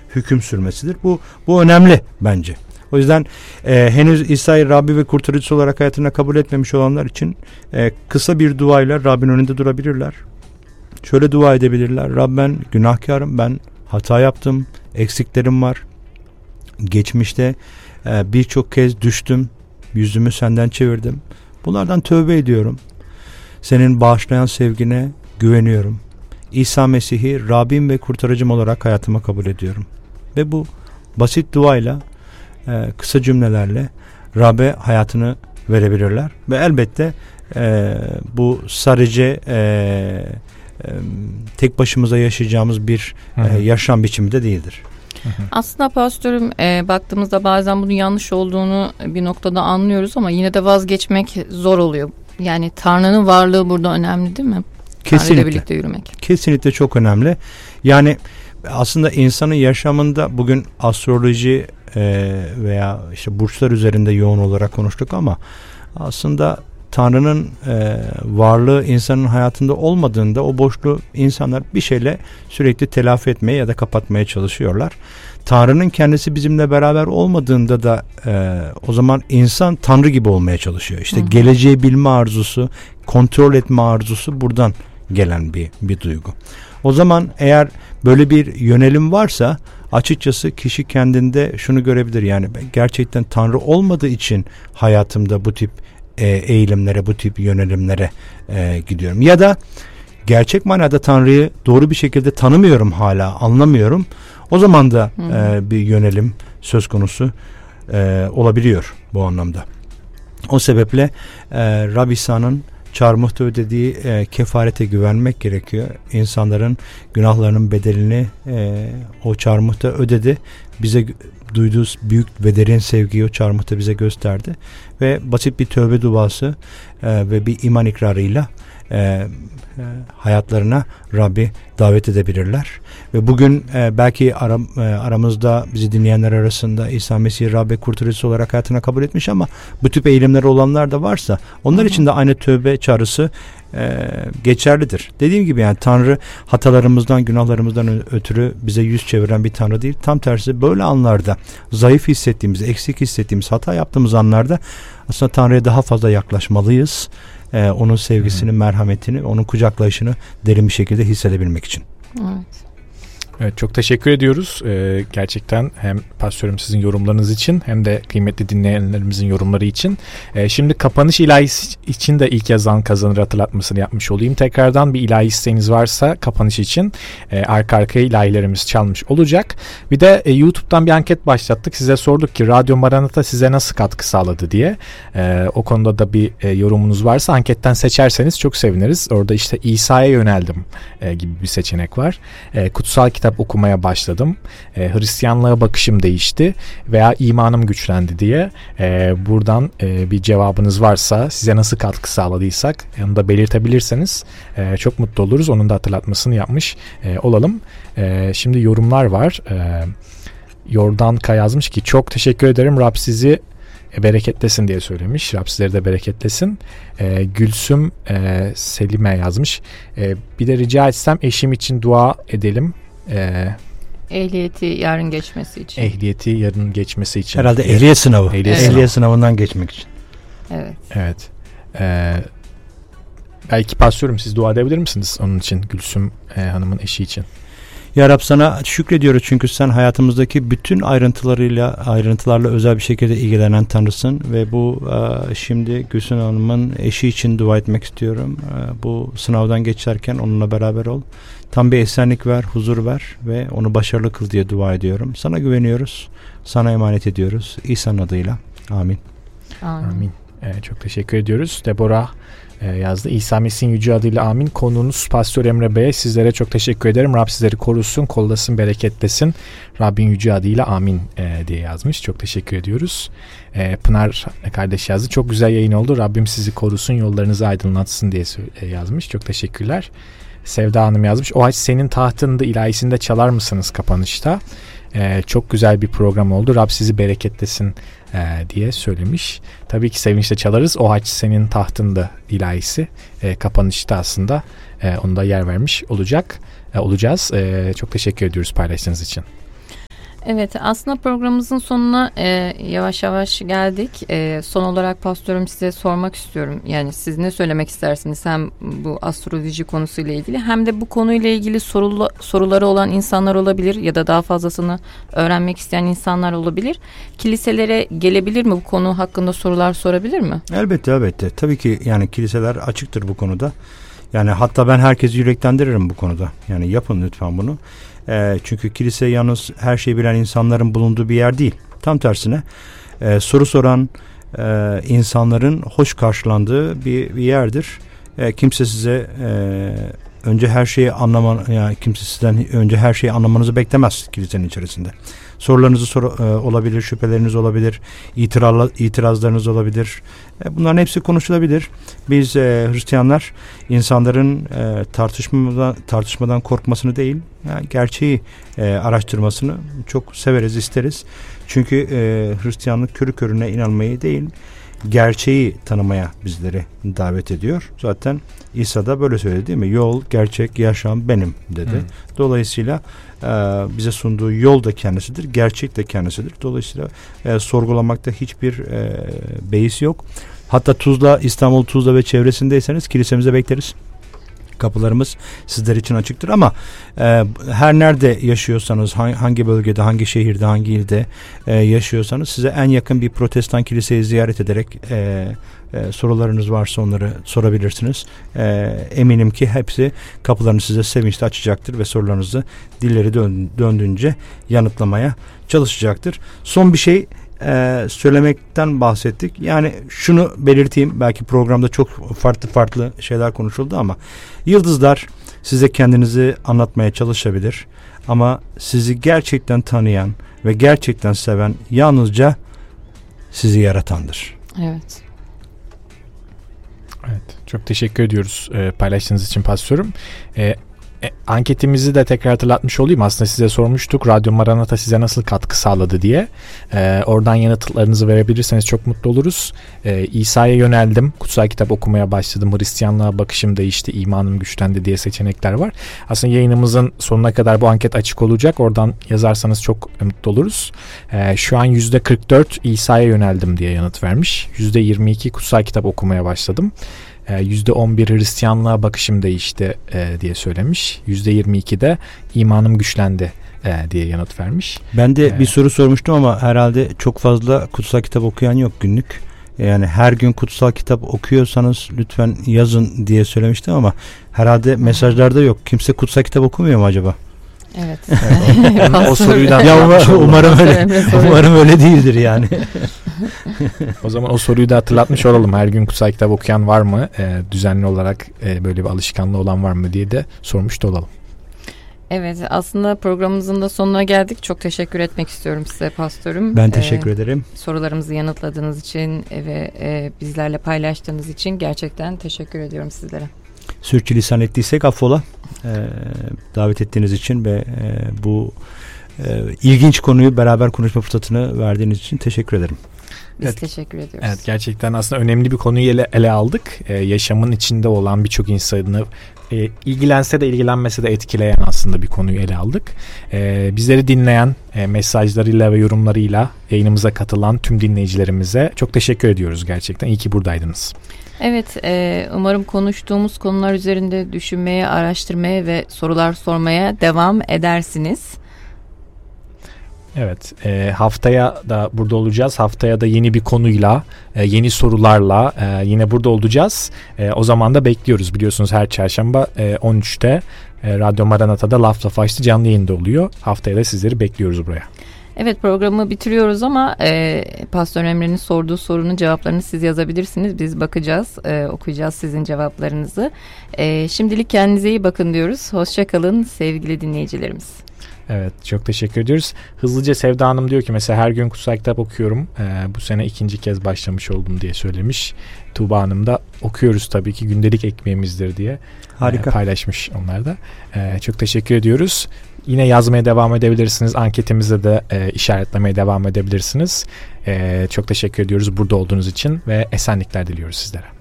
hüküm sürmesidir. Bu önemli bence. O yüzden henüz İsa'yı Rabbi ve kurtarıcısı olarak hayatına kabul etmemiş olanlar için kısa bir duayla Rabbin önünde durabilirler. Şöyle dua edebilirler: Rab, ben günahkarım, ben hata yaptım, eksiklerim var. Geçmişte birçok kez düştüm, yüzümü senden çevirdim. Bunlardan tövbe ediyorum. Senin bağışlayan sevgine güveniyorum. İsa Mesih'i Rabbim ve kurtarıcım olarak hayatıma kabul ediyorum. Ve bu basit duayla, kısa cümlelerle Rab'be hayatını verebilirler. Ve elbette bu sadece tek başımıza yaşayacağımız bir yaşam biçimi de değildir. Aslında pastörüm, baktığımızda bazen bunun yanlış olduğunu bir noktada anlıyoruz ama yine de vazgeçmek zor oluyor. Yani Tanrı'nın varlığı burada önemli, değil mi? Kesinlikle. Tanrı'yla birlikte yürümek. Kesinlikle çok önemli. Yani aslında insanın yaşamında bugün astroloji veya işte burçlar üzerinde yoğun olarak konuştuk ama aslında Tanrı'nın varlığı insanın hayatında olmadığında o boşluğu insanlar bir şeyle sürekli telafi etmeye ya da kapatmaya çalışıyorlar. Tanrı'nın kendisi bizimle beraber olmadığında da o zaman insan Tanrı gibi olmaya çalışıyor. İşte geleceği bilme arzusu, kontrol etme arzusu buradan gelen bir duygu. O zaman eğer böyle bir yönelim varsa açıkçası kişi kendinde şunu görebilir: yani gerçekten Tanrı olmadığı için hayatımda bu tip eğilimlere, bu tip yönelimlere gidiyorum. Ya da gerçek manada Tanrı'yı doğru bir şekilde tanımıyorum, hala anlamıyorum. O zaman da bir yönelim söz konusu olabiliyor bu anlamda. O sebeple Rab İsa'nın çarmıhta ödediği kefarete güvenmek gerekiyor. İnsanların günahlarının bedelini o çarmıhta ödedi. Bize duyduğu büyük ve derin sevgiyi o çarmıhta bize gösterdi. Ve basit bir tövbe duası ve bir iman ikrarıyla hayatlarına Rabbi davet edebilirler. Ve bugün belki aramızda bizi dinleyenler arasında İsa Mesih'i Rabbi kurtarıcısı olarak hayatına kabul etmiş ama bu tip eğilimler olanlar da varsa onlar için de aynı tövbe çağrısı geçerlidir. Dediğim gibi yani Tanrı hatalarımızdan, günahlarımızdan ötürü bize yüz çeviren bir Tanrı değil. Tam tersi böyle anlarda zayıf hissettiğimiz, eksik hissettiğimiz, hata yaptığımız anlarda aslında Tanrı'ya daha fazla yaklaşmalıyız. Onun sevgisini, merhametini, onun kucaklayışını derin bir şekilde hissedebilmek için. Evet. Evet, çok teşekkür ediyoruz. Gerçekten hem pastörüm sizin yorumlarınız için hem de kıymetli dinleyenlerimizin yorumları için. Şimdi kapanış ilahisi için de ilk yazan kazanır hatırlatmasını yapmış olayım. Tekrardan bir ilahi isteğiniz varsa kapanış için arka arkaya ilahilerimiz çalmış olacak. Bir de YouTube'dan bir anket başlattık. Size sorduk ki Radyo Maranata size nasıl katkı sağladı diye. O konuda da bir yorumunuz varsa anketten seçerseniz çok seviniriz. Orada işte İsa'ya yöneldim gibi bir seçenek var. Kutsal kitap okumaya başladım. Hristiyanlığa bakışım değişti veya imanım güçlendi diye buradan bir cevabınız varsa, size nasıl katkı sağladıysak onu da belirtebilirseniz çok mutlu oluruz. Onun da hatırlatmasını yapmış olalım. Şimdi yorumlar var. Yordan K yazmış ki çok teşekkür ederim. Rab sizi bereketlesin diye söylemiş. Rab sizleri de bereketlesin. Gülsüm Selime yazmış. Bir de rica etsem eşim için dua edelim. Ehliyeti yarın geçmesi için. Ehliyeti yarın geçmesi için. Herhalde ehliyet sınavı. Ehliyet sınavından geçmek için. Evet. Evet. Belki pastörüm siz dua edebilir misiniz onun için, Gülsüm Hanım'ın eşi için? Ya Rab, sana şükrediyoruz çünkü sen hayatımızdaki bütün ayrıntılarla özel bir şekilde ilgilenen Tanrısın ve bu şimdi Gülsün Hanım'ın eşi için dua etmek istiyorum. Bu sınavdan geçerken onunla beraber ol. Tam bir esenlik ver, huzur ver ve onu başarılı kıl diye dua ediyorum. Sana güveniyoruz, sana emanet ediyoruz. İsa'nın adıyla. Amin. Amin. Çok teşekkür ediyoruz. Deborah yazdı. İsa Mesih'in yüce adıyla amin. Konuğunuz Pastör Emre Bey'e sizlere çok teşekkür ederim. Rab sizleri korusun, kollasın, bereketlesin. Rabbin yüce adıyla amin diye yazmış. Çok teşekkür ediyoruz. Pınar kardeş yazdı. Çok güzel yayın oldu. Rabbim sizi korusun, yollarınızı aydınlatsın diye yazmış. Çok teşekkürler. Sevda Hanım yazmış. O haç senin tahtında ilahisinde çalar mısınız kapanışta? Çok güzel bir program oldu. Rab sizi bereketlesin diye söylemiş. Tabii ki sevinçle çalarız. O haç senin tahtında ilahisi kapanışta aslında onu da yer vermiş olacağız. Çok teşekkür ediyoruz paylaştığınız için. Evet, aslında programımızın sonuna yavaş yavaş geldik. Son olarak pastörüm size sormak istiyorum. Yani siz ne söylemek istersiniz hem bu astroloji konusuyla ilgili hem de bu konuyla ilgili soruları olan insanlar olabilir ya da daha fazlasını öğrenmek isteyen insanlar olabilir. Kiliselere gelebilir mi, bu konu hakkında sorular sorabilir mi? Elbette. Tabii ki yani kiliseler açıktır bu konuda. Yani hatta ben herkesi yüreklendiririm bu konuda. Yani yapın lütfen bunu. Çünkü kilise yalnız her şeyi bilen insanların bulunduğu bir yer değil. Tam tersine soru soran insanların hoş karşılandığı bir yerdir. Kimse size önce her şeyi kimse sizden önce her şeyi anlamanızı beklemez kilisenin içerisinde. Sorularınız olabilir, şüpheleriniz olabilir, itirazlarınız olabilir. Bunların hepsi konuşulabilir. Biz Hristiyanlar insanların tartışmadan korkmasını değil, yani gerçeği araştırmasını çok severiz, isteriz. Çünkü Hristiyanlık körü körüne inanmayı değil, gerçeği tanımaya bizleri davet ediyor. Zaten İsa da böyle söyledi değil mi? Yol, gerçek, yaşam benim dedi. Dolayısıyla bize sunduğu yol da kendisidir, gerçek de kendisidir. Dolayısıyla sorgulamakta hiçbir beis yok. Hatta İstanbul Tuzla ve çevresindeyseniz kilisemize bekleriz. Kapılarımız sizler için açıktır ama her nerede yaşıyorsanız, hangi bölgede, hangi şehirde, hangi ilde yaşıyorsanız size en yakın bir protestan kiliseyi ziyaret ederek sorularınız varsa onları sorabilirsiniz. Eminim ki hepsi kapılarını size sevinçle açacaktır ve sorularınızı dilleri döndüğünce yanıtlamaya çalışacaktır. Son bir şey söylemekten bahsettik. Yani şunu belirteyim, belki programda çok farklı şeyler konuşuldu ama yıldızlar size kendinizi anlatmaya çalışabilir ama sizi gerçekten tanıyan ve gerçekten seven yalnızca sizi yaratandır. Evet. Evet, çok teşekkür ediyoruz paylaştığınız için pastörüm. Anketimizi de tekrar hatırlatmış olayım. Aslında size sormuştuk, Radyo Maranata size nasıl katkı sağladı diye. Oradan yanıtlarınızı verebilirseniz çok mutlu oluruz. İsa'ya yöneldim, kutsal kitap okumaya başladım, Hristiyanlığa bakışım değişti, imanım güçlendi diye seçenekler var. Aslında yayınımızın sonuna kadar bu anket açık olacak. Oradan yazarsanız çok mutlu oluruz. Şu an %44 İsa'ya yöneldim diye yanıt vermiş. %22 kutsal kitap okumaya başladım. %11 Hristiyanlığa bakışım değişti diye söylemiş. %22 de imanım güçlendi diye yanıt vermiş. Ben de bir soru sormuştum ama herhalde çok fazla kutsal kitap okuyan yok günlük. Yani her gün kutsal kitap okuyorsanız lütfen yazın diye söylemiştim ama herhalde mesajlarda yok. Kimse kutsal kitap okumuyor mu acaba? Evet. O soruyu da umarım öyle değildir yani. O zaman o soruyu da hatırlatmış olalım. Her gün kutsal kitap okuyan var mı? Düzenli olarak böyle bir alışkanlığı olan var mı diye de sormuş da olalım. Evet, aslında programımızın da sonuna geldik. Çok teşekkür etmek istiyorum size pastörüm. Ben teşekkür ederim. Sorularımızı yanıtladığınız için ve bizlerle paylaştığınız için gerçekten teşekkür ediyorum sizlere. Sürçülisan ettiysek affola. Davet ettiğiniz için ve bu ilginç konuyu beraber konuşma fırsatını verdiğiniz için teşekkür ederim. Biz teşekkür ediyoruz. Evet, gerçekten aslında önemli bir konuyu ele aldık. Yaşamın içinde olan birçok insanı ilgilense de ilgilenmese de etkileyen aslında bir konuyu ele aldık. Bizleri dinleyen mesajlarıyla ve yorumlarıyla yayınımıza katılan tüm dinleyicilerimize çok teşekkür ediyoruz gerçekten. İyi ki buradaydınız. Evet, umarım konuştuğumuz konular üzerinde düşünmeye, araştırmaya ve sorular sormaya devam edersiniz. Evet, haftaya da burada olacağız. Haftaya da yeni bir konuyla, yeni sorularla yine burada olacağız. O zaman da bekliyoruz. Biliyorsunuz her çarşamba 13'te Radyo Maranata'da Laf Laf Açtı canlı yayında oluyor. Haftaya da sizleri bekliyoruz buraya. Evet, programı bitiriyoruz ama Pastör Emre'nin sorduğu sorunun cevaplarını siz yazabilirsiniz. Biz bakacağız, okuyacağız sizin cevaplarınızı. Şimdilik kendinize iyi bakın diyoruz. Hoşça kalın sevgili dinleyicilerimiz. Evet, çok teşekkür ediyoruz. Hızlıca Sevda Hanım diyor ki mesela her gün kutsal kitap okuyorum. Bu sene 2. kez başlamış oldum diye söylemiş. Tuğba Hanım da okuyoruz tabii ki, gündelik ekmeğimizdir diye paylaşmış onlar da. Çok teşekkür ediyoruz. Yine yazmaya devam edebilirsiniz. Anketimize de işaretlemeye devam edebilirsiniz. Çok teşekkür ediyoruz burada olduğunuz için ve esenlikler diliyoruz sizlere.